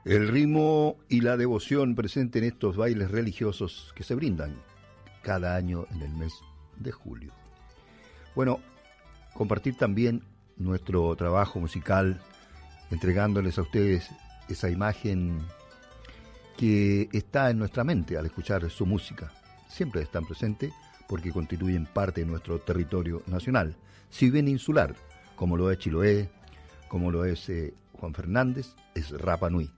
El ritmo y la devoción presente en estos bailes religiosos que se brindan cada año en el mes de julio. Bueno, compartir también nuestro trabajo musical, entregándoles a ustedes esa imagen que está en nuestra mente al escuchar su música. Siempre están presentes porque constituyen parte de nuestro territorio nacional, si bien insular, como lo es Chiloé, como lo es Juan Fernández, es Rapa Nui.